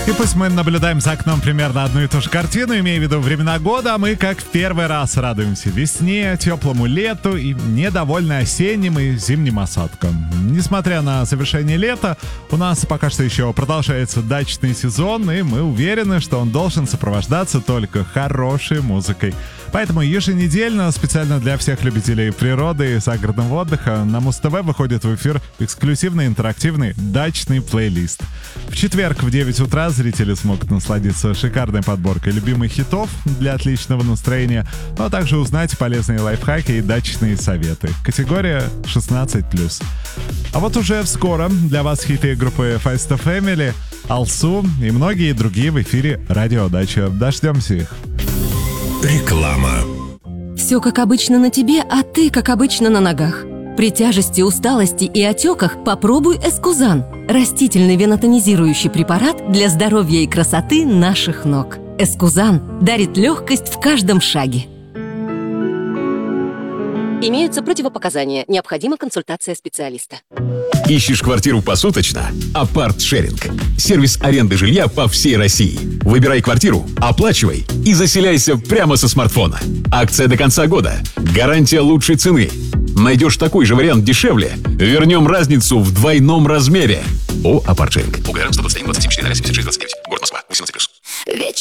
И пусть мы наблюдаем за окном примерно одну и ту же картину, имея в виду времена года, мы как в первый раз радуемся весне, теплому лету и недовольны осенним и зимним осадкам. Несмотря на завершение лета, у нас пока что еще продолжается дачный сезон, и мы уверены, что он должен сопровождаться только хорошей музыкой. Поэтому еженедельно, специально для всех любителей природы и загородного отдыха, на Муз-ТВ выходит в эфир эксклюзивный интерактивный дачный плейлист. В четверг в 9 утра зрители смогут насладиться шикарной подборкой любимых хитов для отличного настроения, а также узнать полезные лайфхаки и дачные советы. Категория 16+. А вот уже скоро для вас хиты группы Feist Family, Алсу и многие другие в эфире Радио Дача. Дождемся их. Реклама. Все как обычно на тебе, а ты как обычно на ногах. При тяжести, усталости и отеках попробуй Эскузан. Растительный венотонизирующий препарат для здоровья и красоты наших ног. Эскузан дарит легкость в каждом шаге. Имеются противопоказания. Необходима консультация специалиста. Ищешь квартиру посуточно? Апарт-шеринг. Сервис аренды жилья по всей России. Выбирай квартиру, оплачивай и заселяйся прямо со смартфона. Акция до конца года. Гарантия лучшей цены. Найдешь такой же вариант дешевле, вернем разницу в двойном размере. О, Апарт-шеринг. УГР 121 27 4 76 29. Город Москва. 18+.